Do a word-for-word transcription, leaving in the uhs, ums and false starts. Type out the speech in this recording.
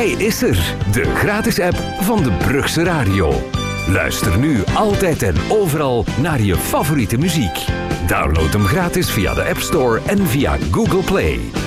Hij is er, de gratis app van de Brugse Radio. Luister nu altijd en overal naar je favoriete muziek. Download hem gratis via de App Store en via Google Play.